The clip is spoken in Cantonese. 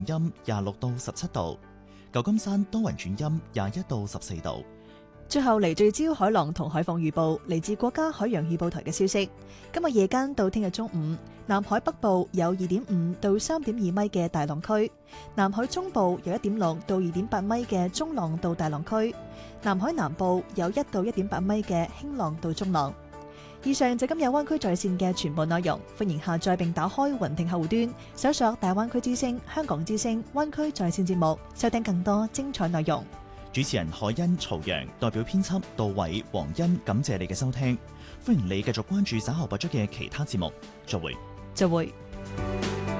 陰26到17度，舊金山多雲轉陰21到14度。 最後嚟聚焦海浪同海況預報，嚟自國家海洋預報台嘅消息。今日夜間到聽日中午，南海北部有2.5到3.2米嘅大浪區，南海中部有1.6到2.8米嘅中浪到大浪區，南海南部有1到1.8米嘅輕浪到中浪。以上就今日灣區在線嘅全部內容，歡迎下載並打開雲聽客戶端，搜索大灣區之聲、香港之聲、灣區在線節目，收聽更多精彩內容。 主持人海欣、曹陽，代表編輯杜偉、黃欣，感謝你嘅收聽。歡迎你繼續關注稍後播出嘅其他節目。再會。